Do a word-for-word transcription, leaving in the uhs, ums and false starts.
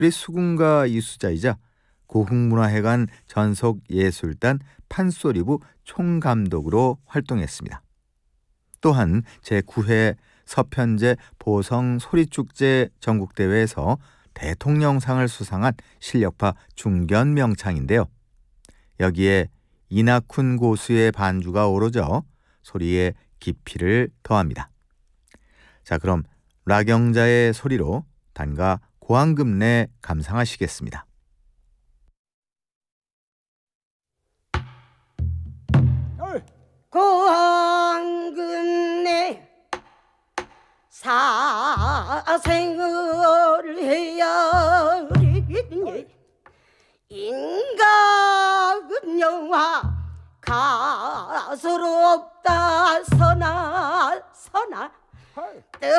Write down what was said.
수군가 이수자이자 고흥문화회관 전속예술단 판소리부 총감독으로 활동했습니다. 또한 제구 회 서편제 보성 소리축제 전국대회에서 대통령상을 수상한 실력파 중견 명창인데요. 여기에 이낙훈 고수의 반주가 어우러져 소리에 깊이를 더합니다. 자, 그럼 락영자의 소리로 단가 고황금내 감상하시겠습니다. 고황금내 사생을 해야 인간은 영화 가소롭다 서나 서나